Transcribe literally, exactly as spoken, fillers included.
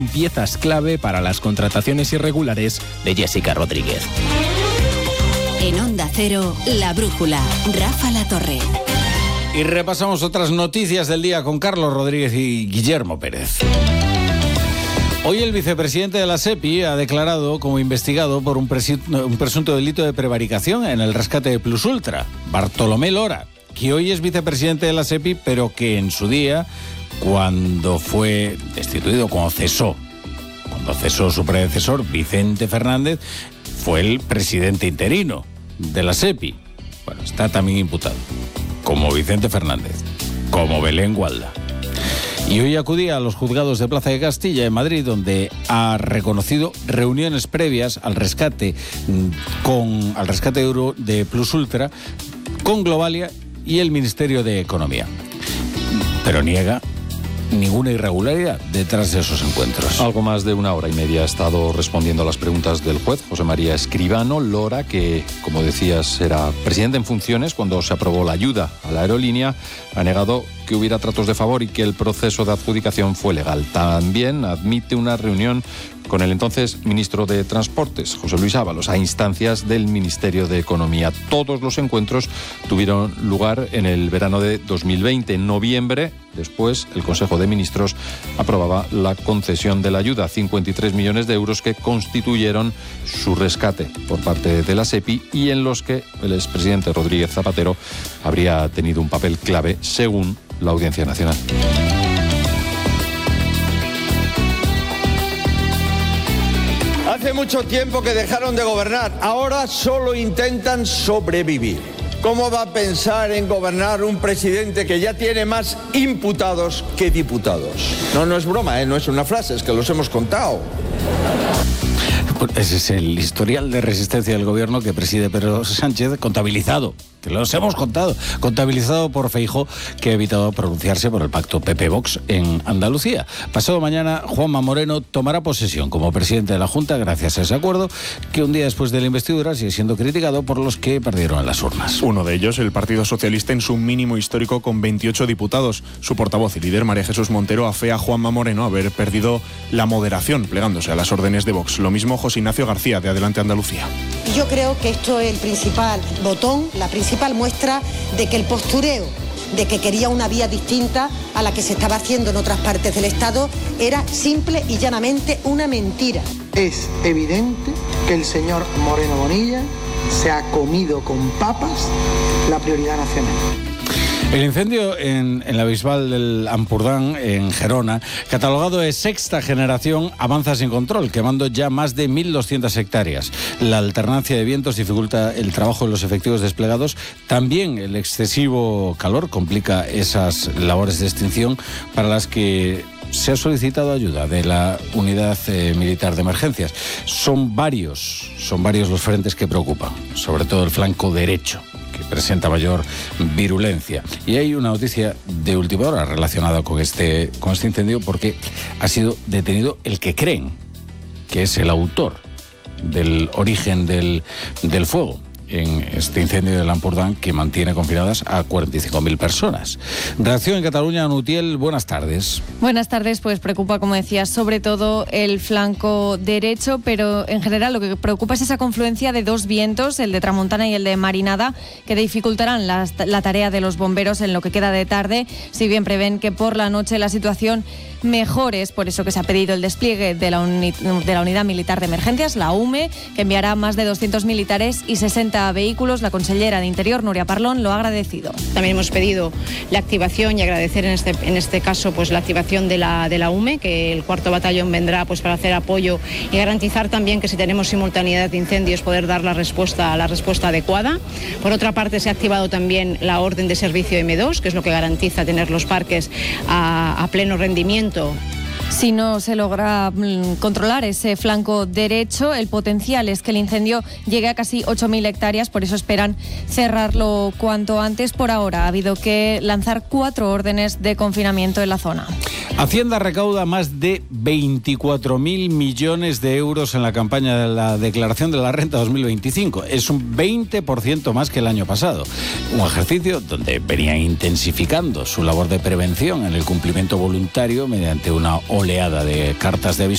Piezas clave para las contrataciones irregulares de Jessica Rodríguez. En Onda Cero, La Brújula, Rafa Latorre. Y repasamos otras noticias del día con Carlos Rodríguez y Guillermo Pérez. Hoy el vicepresidente de la SEPI ha declarado como investigado por un, presunto, un presunto delito de prevaricación en el rescate de Plus Ultra, Bartolomé Lora, que hoy es vicepresidente de la SEPI, pero que en su día, cuando fue destituido, cuando cesó, cuando cesó su predecesor, Vicente Fernández, fue el presidente interino de la SEPI. Bueno, está también imputado, como Vicente Fernández, como Belén Gualda. Y hoy acudía a los juzgados de Plaza de Castilla en Madrid, donde ha reconocido reuniones previas al rescate con al rescate de, de Plus Ultra con Globalia y el Ministerio de Economía. Pero niega ninguna irregularidad detrás de esos encuentros. Algo más de una hora y media ha estado respondiendo a las preguntas del juez José María Escribano. Lora, que, como decías, era presidente en funciones cuando se aprobó la ayuda a la aerolínea, ha negado que hubiera tratos de favor y que el proceso de adjudicación fue legal. También admite una reunión con el entonces ministro de Transportes, José Luis Ábalos, a instancias del Ministerio de Economía. Todos los encuentros tuvieron lugar en el verano de dos mil veinte. En noviembre, después, el Consejo de Ministros aprobaba la concesión de la ayuda, cincuenta y tres millones de euros que constituyeron su rescate por parte de la SEPI y en los que el expresidente Rodríguez Zapatero habría tenido un papel clave, según la Audiencia Nacional. Hace mucho tiempo que dejaron de gobernar, ahora solo intentan sobrevivir. ¿Cómo va a pensar en gobernar un presidente que ya tiene más imputados que diputados? No, no es broma, ¿eh? No es una frase, es que los hemos contado. Ese es el historial de resistencia del gobierno que preside Pedro Sánchez, contabilizado, que los hemos contado, contabilizado por Feijóo, que ha evitado pronunciarse por el pacto P P-Vox en Andalucía. Pasado mañana, Juanma Moreno tomará posesión como presidente de la Junta gracias a ese acuerdo, que un día después de la investidura sigue siendo criticado por los que perdieron en las urnas. Uno de ellos, el Partido Socialista, en su mínimo histórico con veintiocho diputados. Su portavoz y líder, María Jesús Montero, afea a Juanma Moreno haber perdido la moderación, plegándose a las órdenes de Vox. Lo mismo José Ignacio García, de Adelante Andalucía. Yo creo que esto es el principal botón, la principal muestra de que el postureo de que quería una vía distinta a la que se estaba haciendo en otras partes del Estado era simple y llanamente una mentira. Es evidente que el señor Moreno Bonilla se ha comido con papas la prioridad nacional. El incendio en, en la Bisbal del Ampurdán, en Gerona, catalogado de sexta generación, avanza sin control, quemando ya más de mil doscientas hectáreas. La alternancia de vientos dificulta el trabajo de los efectivos desplegados. También el excesivo calor complica esas labores de extinción para las que se ha solicitado ayuda de la Unidad eh, Militar de Emergencias. Son varios, son varios los frentes que preocupan, sobre todo el flanco derecho, que presenta mayor virulencia. Y hay una noticia de última hora relacionada con este, con este incendio, porque ha sido detenido el que creen que es el autor del origen del, del fuego en este incendio del Ampurdán, que mantiene confinadas a cuarenta y cinco mil personas. Reacción en Cataluña, Nutiel, buenas tardes. Buenas tardes, pues preocupa, como decías, sobre todo el flanco derecho, pero en general lo que preocupa es esa confluencia de dos vientos, el de tramontana y el de marinada, que dificultarán la, la tarea de los bomberos en lo que queda de tarde, si bien prevén que por la noche la situación mejore. Es por eso que se ha pedido el despliegue de la, uni, de la Unidad Militar de Emergencias, la U M E, que enviará más de doscientos militares y sesenta vehículos. La consellera de Interior, Núria Parlon, lo ha agradecido. También hemos pedido la activación y agradecer en este, en este caso pues la activación de la, de la U M E, que el cuarto batallón vendrá pues para hacer apoyo y garantizar también que si tenemos simultaneidad de incendios poder dar la respuesta, la respuesta adecuada. Por otra parte, se ha activado también la orden de servicio eme dos, que es lo que garantiza tener los parques a, a pleno rendimiento. Si no se logra mmm, controlar ese flanco derecho, el potencial es que el incendio llegue a casi ocho mil hectáreas, por eso esperan cerrarlo cuanto antes. Por ahora ha habido que lanzar cuatro órdenes de confinamiento en la zona. Hacienda recauda más de veinticuatro mil millones de euros en la campaña de la declaración de la renta dos mil veinticinco. Es un veinte por ciento más que el año pasado. Un ejercicio donde venían intensificando su labor de prevención en el cumplimiento voluntario mediante una oleada de cartas de aviso